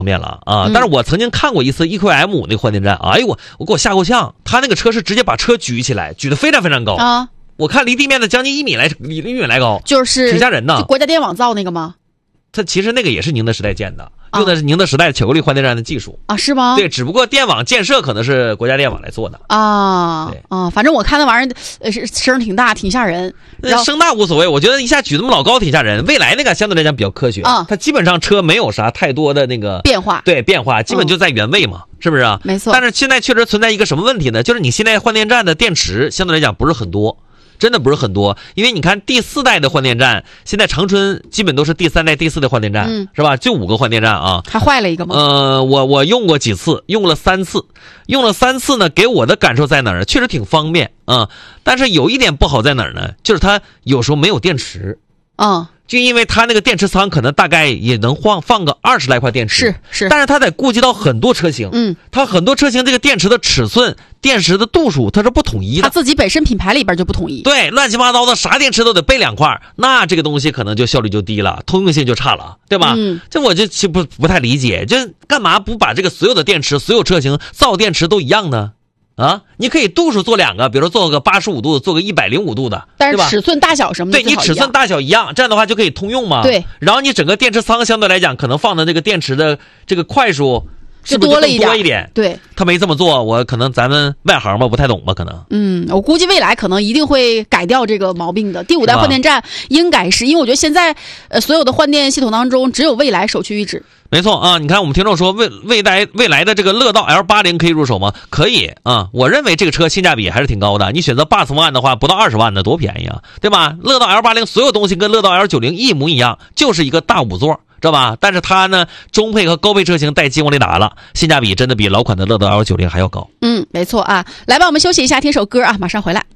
便了啊！但是我曾经看过一次 EQM 那个换电站，哎呦我给我吓够呛，他那个车是直接把车举起来，举得非常非常高啊！我看离地面的将近1米来高， 就是挺吓人的。 就国家电网造那个吗？ 它其实那个也是宁德时代建的，用的是宁德时代巧克力换电站的技术啊，是吗？ 对，只不过电网建设可能是国家电网来做的啊。对啊，反正我看那玩意儿声挺大，挺吓人。 声大无所谓，我觉得一下举那么老高挺吓人。蔚来那个相对来讲比较科学啊，它基本上车没有啥太多的那个变化， 对变化，基本就在原位嘛，是不是啊？ 没错。 但是现在确实存在一个什么问题呢？就是你现在换电站的电池相对来讲不是很多。真的不是很多，因为你看第4代的换电站，现在长春基本都是第3代、第4代换电站，是吧？就5个换电站啊。 还坏了一个吗？ 我用过几次，用了3次呢，给我的感受在哪儿？确实挺方便啊，但是有一点不好在哪儿呢？就是它有时候没有电池啊。 就因为它那个电池仓可能大概也能放个20来块电池， 是， 但是它得顾及到很多车型，它很多车型这个电池的尺寸、电池的度数它是不统一的， 它自己本身品牌里边就不统一， 对，乱七八糟的啥电池都得备2块，那这个东西可能就效率就低了，通用性就差了，对吧？这我就其实不太理解，就干嘛不把这个所有的电池、所有车型造电池都一样呢？啊，你可以度数做2个，比如说做个85度，做个105度的， 但是尺寸大小什么的， 对，你尺寸大小一样，这样的话就可以通用嘛。 对， 然后你整个电池仓相对来讲，可能放的这个电池的这个块数是不是就多一点？ 对， 他没这么做，我可能咱们外行吧，不太懂吧，可能。 我估计未来可能一定会改掉这个毛病的。第5代换电站应该是因为我觉得现在所有的换电系统当中，只有蔚来首屈一指。 没错啊，你看我们听众说未来的这个乐道 L80可以入手吗？可以啊，我认为这个车性价比还是挺高的。你选择 Bus 方案的话，不到20万的多便宜啊，对吧？乐道 L80所有东西跟乐道 L90一模一样，就是一个大5座，知道吧？但是它呢，中配和高配车型带激光雷达了，性价比真的比老款的乐道 L90还要高。 没错啊。来吧，我们休息一下，听首歌啊，马上回来。